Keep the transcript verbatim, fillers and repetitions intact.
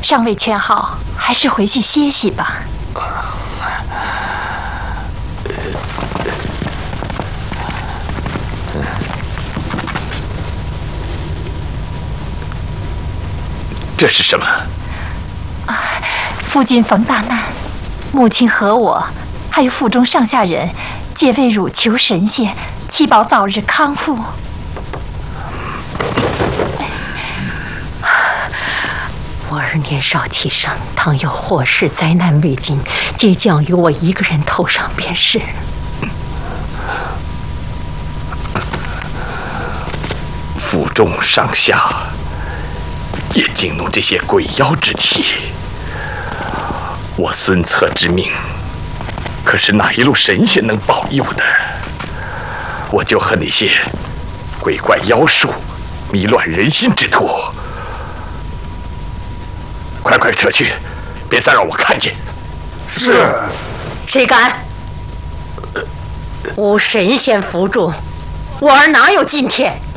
尚未劝好，还是回去歇息吧。 这是什么？ 啊，夫君逢大难，母亲和我，还有府中上下人，皆为汝求神仙，祈保早日康复。 我儿年少气盛，倘有祸事灾难未尽，皆降于我一个人头上便是。 府中上下也惊动这些鬼妖之气，我孙策之命，可是哪一路神仙能保佑的？我就和那些鬼怪妖术迷乱人心之徒。快快撤去，别再让我看见！ 是。 谁敢？无神仙辅助，我儿哪有今天？